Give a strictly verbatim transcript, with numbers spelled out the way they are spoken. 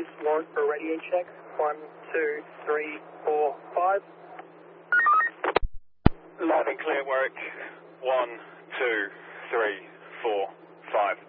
East Lawrence for radio check. One, two, three, four, five. Loud and clear, Warwick. One, two, three, four, five.